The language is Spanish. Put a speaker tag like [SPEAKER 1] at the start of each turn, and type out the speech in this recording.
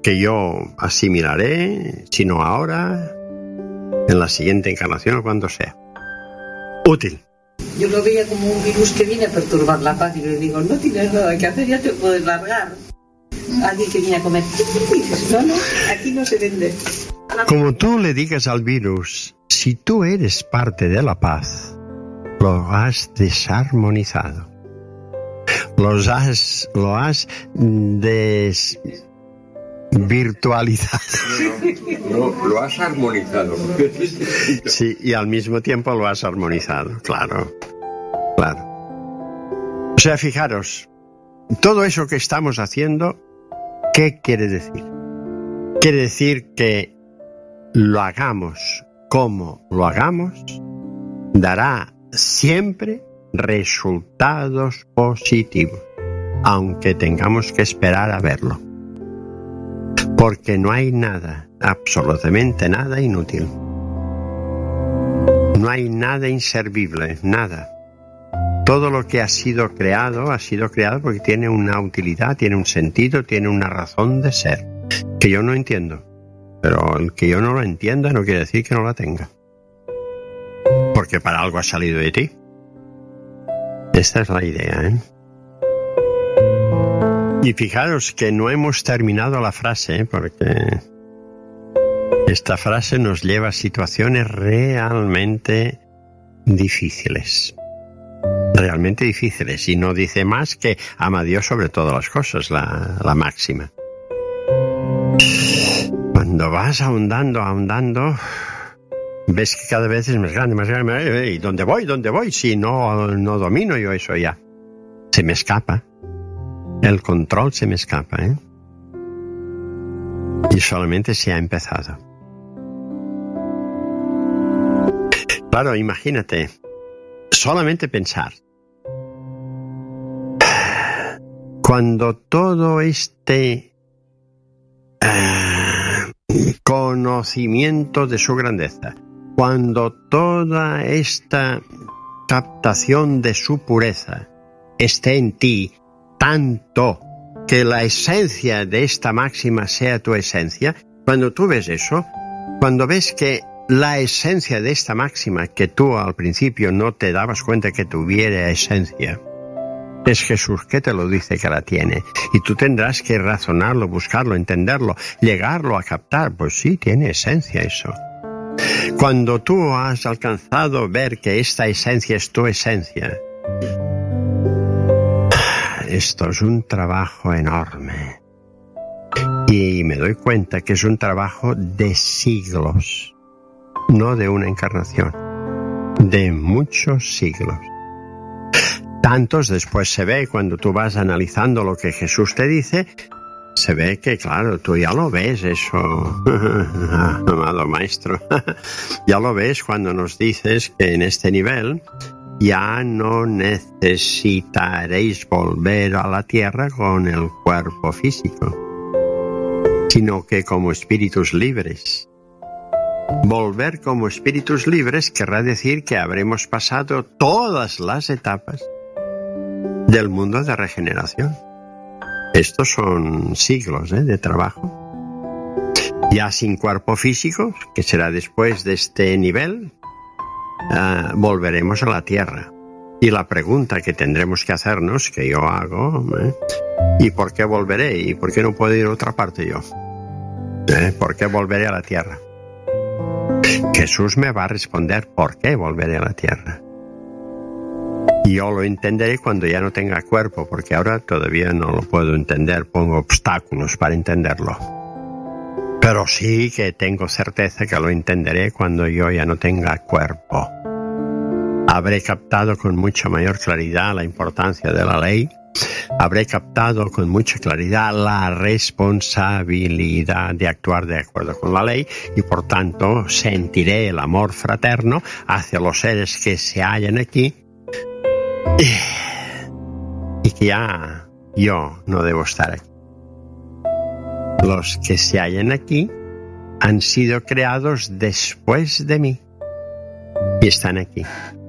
[SPEAKER 1] que yo asimilaré, si no ahora, en la siguiente encarnación o cuando sea. Útil.
[SPEAKER 2] Yo lo veía como un virus que viene a perturbar la paz y le digo, no tienes nada que hacer, ya te puedes largar. Alguien que viene a comer, y dices, no, aquí no se vende.
[SPEAKER 1] Como tú le digas al virus, si tú eres parte de la paz, lo has desarmonizado. Lo has desvirtualizado.
[SPEAKER 3] No, lo has armonizado.
[SPEAKER 1] Sí, y al mismo tiempo lo has armonizado, claro. O sea, fijaros, todo eso que estamos haciendo, ¿qué quiere decir? Quiere decir que lo hagamos como lo hagamos, dará siempre resultados positivos, aunque tengamos que esperar a verlo. Porque no hay nada, absolutamente nada inútil. No hay nada inservible, nada. Todo lo que ha sido creado porque tiene una utilidad, tiene un sentido, tiene una razón de ser, que yo no entiendo. Pero el que yo no lo entienda no quiere decir que no la tenga. Porque para algo ha salido de ti. Esta es la idea, ¿eh? Y fijaros que no hemos terminado la frase, porque esta frase nos lleva a situaciones realmente difíciles. Realmente difíciles. Y no dice más que ama a Dios sobre todas las cosas, la máxima. Cuando vas ahondando, ves que cada vez es más grande. ¿Y dónde voy? Si no domino yo eso ya. Se me escapa. El control se me escapa, ¿eh? Y solamente se ha empezado. Claro, imagínate. Solamente pensar. Cuando todo este conocimiento de su grandeza, cuando toda esta captación de su pureza esté en ti, tanto que la esencia de esta máxima sea tu esencia, cuando tú ves eso, cuando ves que la esencia de esta máxima, que tú al principio no te dabas cuenta que tuviera esencia, es Jesús que te lo dice que la tiene. Y tú tendrás que razonarlo, buscarlo, entenderlo, llegarlo a captar. Pues sí, tiene esencia eso. Cuando tú has alcanzado ver que esta esencia es tu esencia, esto es un trabajo enorme. Y me doy cuenta que es un trabajo de siglos, no de una encarnación, de muchos siglos. Tantos después se ve, cuando tú vas analizando lo que Jesús te dice, se ve que, claro, tú ya lo ves eso, amado maestro, ya lo ves cuando nos dices que en este nivel ya no necesitaréis volver a la tierra con el cuerpo físico, sino que como espíritus libres. Volver como espíritus libres querrá decir que habremos pasado todas las etapas del mundo de regeneración. Estos son siglos de trabajo. Ya sin cuerpo físico, que será después de este nivel, volveremos a la tierra. Y la pregunta que tendremos que hacernos, que yo hago, ¿y por qué volveré? ¿Y por qué no puedo ir a otra parte yo? ¿Por qué volveré a la tierra? Jesús me va a responder por qué volveré a la tierra. Y yo lo entenderé cuando ya no tenga cuerpo, porque ahora todavía no lo puedo entender, pongo obstáculos para entenderlo. Pero sí que tengo certeza que lo entenderé cuando yo ya no tenga cuerpo. Habré captado con mucha mayor claridad la importancia de la ley, habré captado con mucha claridad la responsabilidad de actuar de acuerdo con la ley y por tanto sentiré el amor fraterno hacia los seres que se hallan aquí y que ya yo no debo estar aquí. Los que se hallan aquí han sido creados después de mí y están aquí.